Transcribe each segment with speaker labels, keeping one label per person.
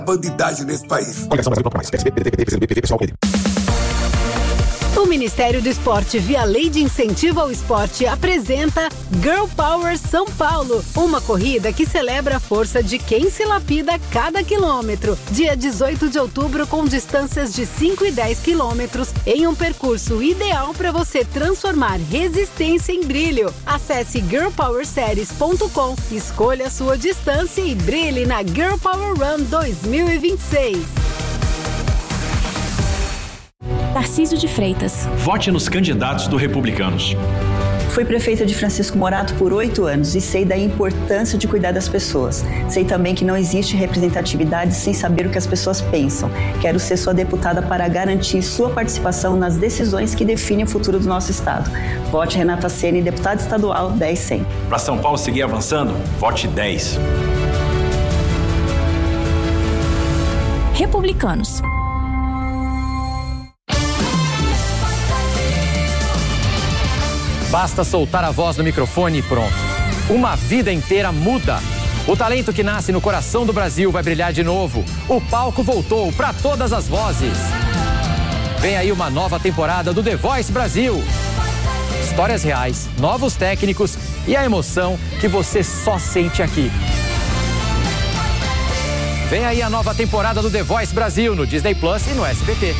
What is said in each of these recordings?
Speaker 1: bandidagem nesse país.
Speaker 2: O Ministério do Esporte, via Lei de Incentivo ao Esporte, apresenta Girl Power São Paulo, uma corrida que celebra a força de quem se lapida cada quilômetro. Dia 18 de outubro, com distâncias de 5 e 10 quilômetros, em um percurso ideal para você transformar resistência em brilho. Acesse girlpowerseries.com, escolha a sua distância e brilhe na Girl Power Run 2026.
Speaker 3: Tarcísio de Freitas.
Speaker 4: Vote nos candidatos do Republicanos.
Speaker 5: Fui prefeita de Francisco Morato por 8 anos e sei da importância de cuidar das pessoas. Sei também que não existe representatividade sem saber o que as pessoas pensam. Quero ser sua deputada para garantir sua participação nas decisões que definem o futuro do nosso estado. Vote Renata Ceni, deputada estadual 10-100.
Speaker 4: Para São Paulo seguir avançando, vote 10.
Speaker 3: Republicanos.
Speaker 6: Basta soltar a voz no microfone e pronto. Uma vida inteira muda. O talento que nasce no coração do Brasil vai brilhar de novo. O palco voltou para todas as vozes. Vem aí uma nova temporada do The Voice Brasil. Histórias reais, novos técnicos e a emoção que você só sente aqui. Vem aí a nova temporada do The Voice Brasil no Disney Plus e no SBT.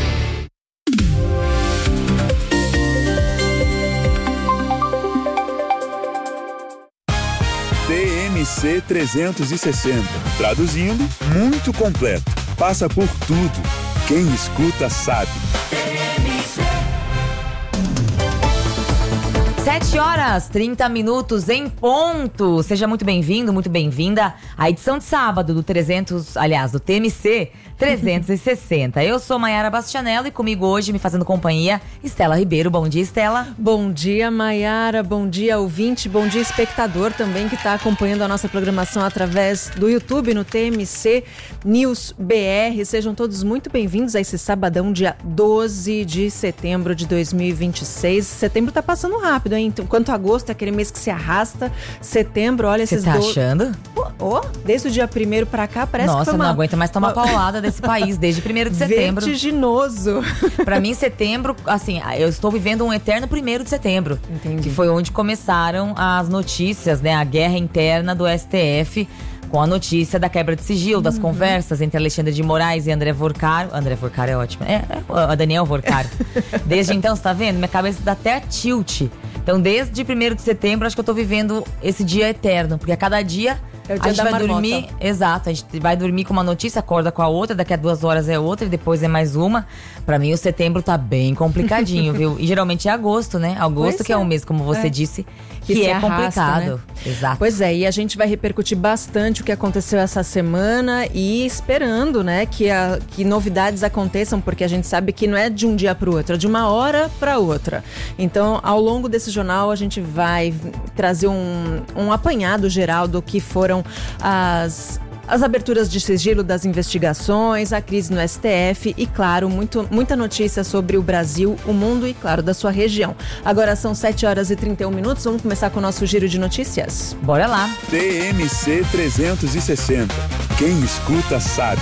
Speaker 7: TMC 360. Traduzindo, muito completo. Passa por tudo. Quem escuta sabe.
Speaker 8: 7h30 em ponto. Seja muito bem-vindo, muito bem-vinda à edição de sábado do do TMC 360. Eu sou Maiara Bastianello e comigo hoje, me fazendo companhia, Estela Ribeiro. Bom dia, Estela.
Speaker 9: Bom dia, Maiara. Bom dia, ouvinte. Bom dia, espectador também que está acompanhando a nossa programação através do YouTube no TMC News BR. Sejam todos muito bem-vindos a esse sabadão, dia 12 de setembro de 2026. Setembro tá passando rápido, hein? Enquanto agosto é aquele mês que se arrasta, setembro, olha esses
Speaker 8: dois... Você tá achando?
Speaker 9: Desde o dia 1º pra cá, parece
Speaker 8: Nossa,
Speaker 9: que foi
Speaker 8: não aguenta mais tomar paulada desse país, desde 1º de setembro.
Speaker 9: Vertiginoso.
Speaker 8: Pra mim, setembro, assim, eu estou vivendo um eterno 1º de setembro.
Speaker 9: Entendi.
Speaker 8: Que foi onde começaram as notícias, né? A guerra interna do STF, com a notícia da quebra de sigilo, das conversas entre Alexandre de Moraes e André Vorcaro. André Vorcaro é ótimo. A Daniel Vorcaro. Desde então, você tá vendo? Minha cabeça dá até tilt. Então, desde 1º de setembro, acho que eu tô vivendo esse dia eterno. Porque a cada dia a gente vai dormir. Exato, a gente vai dormir com uma notícia, acorda com a outra, daqui a 2 horas é outra e depois é mais uma. Pra mim, o setembro tá bem complicadinho, viu? E geralmente é agosto, né? Agosto que é um mês, como você disse, que é
Speaker 9: arrasta,
Speaker 8: complicado.
Speaker 9: Né?
Speaker 8: Exato.
Speaker 9: Pois é, e a gente vai repercutir bastante o que aconteceu essa semana e esperando, né, que novidades aconteçam, porque a gente sabe que não é de um dia para o outro, é de uma hora para outra. Então, ao longo desse jornal, a gente vai trazer um apanhado geral do que foram as aberturas de sigilo das investigações, a crise no STF e, claro, muita notícia sobre o Brasil, o mundo e, claro, da sua região. Agora são 7h31, vamos começar com o nosso giro de notícias?
Speaker 8: Bora lá!
Speaker 7: TMC 360. Quem escuta sabe.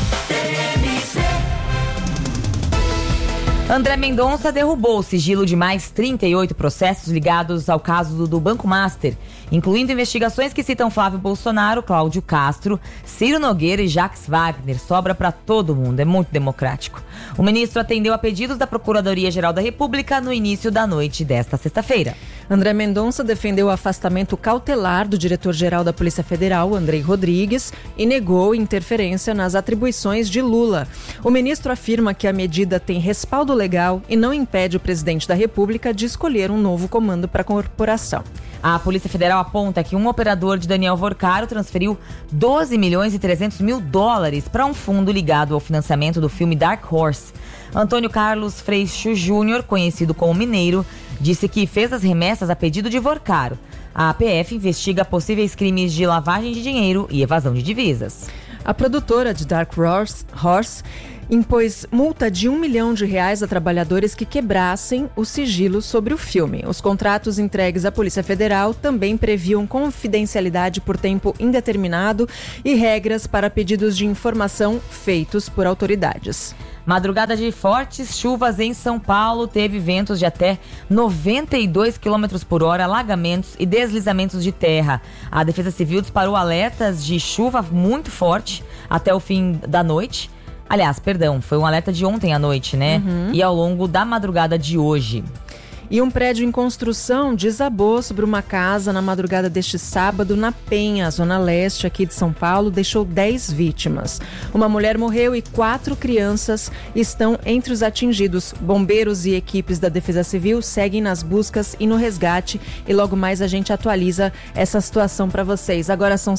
Speaker 8: André Mendonça derrubou o sigilo de mais 38 processos ligados ao caso do Banco Master, incluindo investigações que citam Flávio Bolsonaro, Cláudio Castro, Ciro Nogueira e Jacques Wagner. Sobra para todo mundo, é muito democrático. O ministro atendeu a pedidos da Procuradoria-Geral da República no início da noite desta sexta-feira.
Speaker 9: André Mendonça defendeu o afastamento cautelar do diretor-geral da Polícia Federal, Andrei Rodrigues, e negou interferência nas atribuições de Lula. O ministro afirma que a medida tem respaldo legal e não impede o presidente da República de escolher um novo comando para a corporação.
Speaker 8: A Polícia Federal aponta que um operador de Daniel Vorcaro transferiu $12 milhões e 300 mil para um fundo ligado ao financiamento do filme Dark Horse. Antônio Carlos Freixo Júnior, conhecido como Mineiro, disse que fez as remessas a pedido de Vorcaro. A PF investiga possíveis crimes de lavagem de dinheiro e evasão de divisas.
Speaker 9: A produtora de Dark Horse impôs multa de R$1 milhão a trabalhadores que quebrassem o sigilo sobre o filme. Os contratos entregues à Polícia Federal também previam confidencialidade por tempo indeterminado e regras para pedidos de informação feitos por autoridades.
Speaker 8: Madrugada de fortes chuvas em São Paulo teve ventos de até 92 km por hora, alagamentos e deslizamentos de terra. A Defesa Civil disparou alertas de chuva muito forte até o fim da noite. Aliás, perdão, foi um alerta de ontem à noite, né? E ao longo da madrugada de hoje.
Speaker 9: E um prédio em construção desabou sobre uma casa na madrugada deste sábado na Penha, zona leste aqui de São Paulo, deixou 10 vítimas. Uma mulher morreu e 4 crianças estão entre os atingidos. Bombeiros e equipes da Defesa Civil seguem nas buscas e no resgate e logo mais a gente atualiza essa situação para vocês. Agora são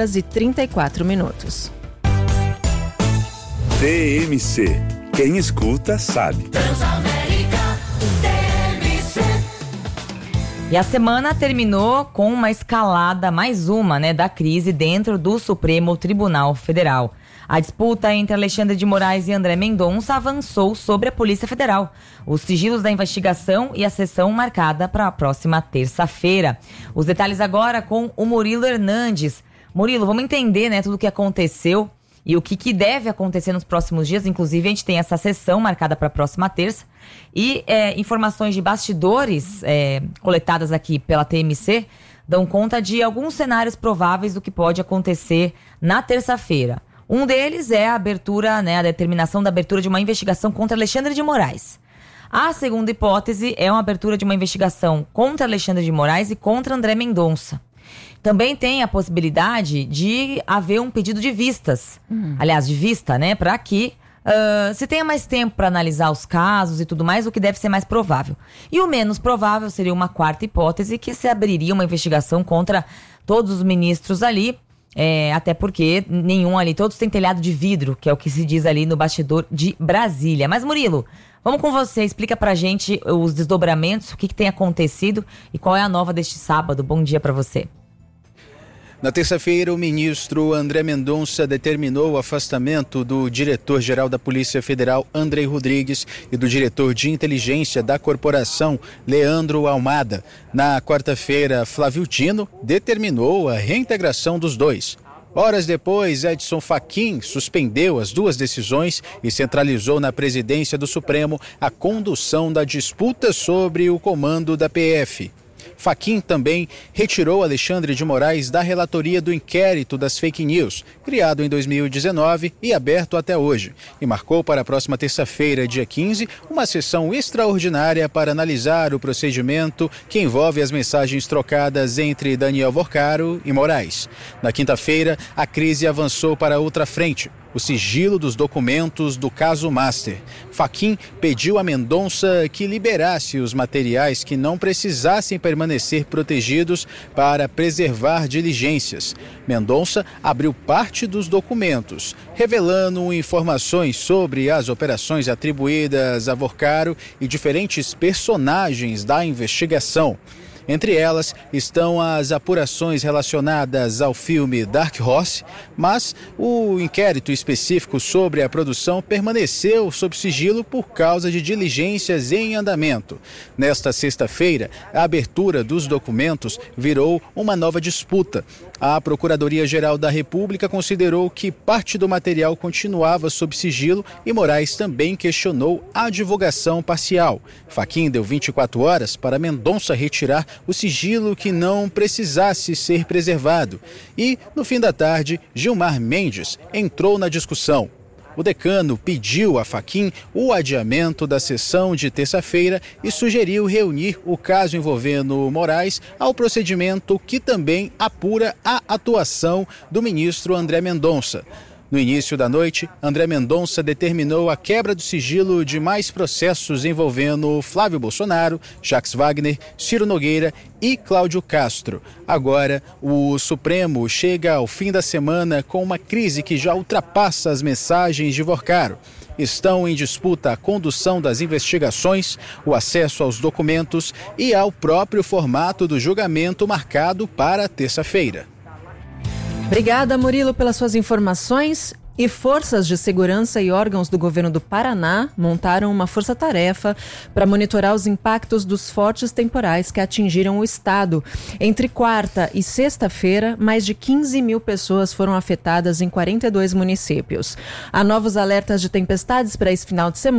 Speaker 9: 7h34.
Speaker 7: TMC. Quem escuta sabe.
Speaker 8: E a semana terminou com uma escalada, mais uma, da crise dentro do Supremo Tribunal Federal. A disputa entre Alexandre de Moraes e André Mendonça avançou sobre a Polícia Federal. Os sigilos da investigação e a sessão marcada para a próxima terça-feira. Os detalhes agora com o Murilo Hernandes. Murilo, vamos entender, tudo o que aconteceu e o que deve acontecer nos próximos dias. Inclusive, a gente tem essa sessão marcada para a próxima terça. E informações de bastidores coletadas aqui pela TMC dão conta de alguns cenários prováveis do que pode acontecer na terça-feira. Um deles é a abertura, a determinação da abertura de uma investigação contra Alexandre de Moraes. A segunda hipótese é uma abertura de uma investigação contra Alexandre de Moraes e contra André Mendonça. Também tem a possibilidade de haver um pedido de vistas. Aliás, de vista, para que se tenha mais tempo para analisar os casos e tudo mais, o que deve ser mais provável. E o menos provável seria uma quarta hipótese, que se abriria uma investigação contra todos os ministros ali, até porque nenhum ali, todos têm telhado de vidro, que é o que se diz ali no bastidor de Brasília. Mas, Murilo, vamos com você, explica pra gente os desdobramentos, o que tem acontecido e qual é a nova deste sábado. Bom dia para você.
Speaker 1: Na terça-feira, o ministro André Mendonça determinou o afastamento do diretor-geral da Polícia Federal, Andrei Rodrigues, e do diretor de inteligência da corporação, Leandro Almada. Na quarta-feira, Flávio Dino determinou a reintegração dos dois. Horas depois, Edson Fachin suspendeu as duas decisões e centralizou na presidência do Supremo a condução da disputa sobre o comando da PF. Fachin também retirou Alexandre de Moraes da relatoria do inquérito das fake news, criado em 2019 e aberto até hoje, e marcou para a próxima terça-feira, dia 15, uma sessão extraordinária para analisar o procedimento que envolve as mensagens trocadas entre Daniel Vorcaro e Moraes. Na quinta-feira, a crise avançou para outra frente: o sigilo dos documentos do caso Master. Fachin pediu a Mendonça que liberasse os materiais que não precisassem permanecer protegidos para preservar diligências. Mendonça abriu parte dos documentos, revelando informações sobre as operações atribuídas a Vorcaro e diferentes personagens da investigação. Entre elas estão as apurações relacionadas ao filme Dark Horse, mas o inquérito específico sobre a produção permaneceu sob sigilo por causa de diligências em andamento. Nesta sexta-feira, a abertura dos documentos virou uma nova disputa. A Procuradoria-Geral da República considerou que parte do material continuava sob sigilo e Moraes também questionou a divulgação parcial. Fachin deu 24 horas para Mendonça retirar o sigilo que não precisasse ser preservado. E, no fim da tarde, Gilmar Mendes entrou na discussão. O decano pediu a Fachin o adiamento da sessão de terça-feira e sugeriu reunir o caso envolvendo Moraes ao procedimento que também apura a atuação do ministro André Mendonça. No início da noite, André Mendonça determinou a quebra do sigilo de mais processos envolvendo Flávio Bolsonaro, Jacques Wagner, Ciro Nogueira e Cláudio Castro. Agora, o Supremo chega ao fim da semana com uma crise que já ultrapassa as mensagens de Vorcaro. Estão em disputa a condução das investigações, o acesso aos documentos e ao próprio formato do julgamento marcado para terça-feira.
Speaker 9: Obrigada, Murilo, pelas suas informações. E forças de segurança e órgãos do governo do Paraná montaram uma força-tarefa para monitorar os impactos dos fortes temporais que atingiram o estado. Entre quarta e sexta-feira, mais de 15 mil pessoas foram afetadas em 42 municípios. Há novos alertas de tempestades para esse final de semana.